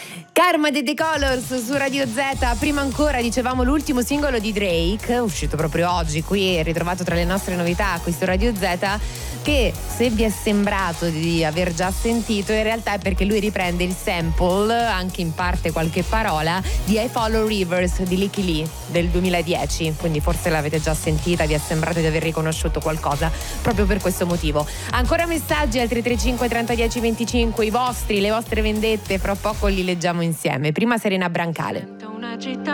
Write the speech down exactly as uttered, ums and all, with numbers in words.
Karma dei The Colors su Radio Z. Prima ancora dicevamo l'ultimo singolo di Drake, uscito proprio oggi, qui ritrovato tra le nostre novità qui su Radio Z, che se vi è sembrato di aver già sentito, in realtà è perché lui riprende il sample, anche in parte qualche parola, di I Follow Rivers di Licky Lee del duemiladieci, quindi forse l'avete già sentita, vi è sembrato di aver riconosciuto qualcosa proprio per questo motivo. Ancora messaggi al tre tre cinque trenta dieci venticinque, i vostri, le vostre vendette, fra poco li leggiamo insieme. Prima Serena Brancale.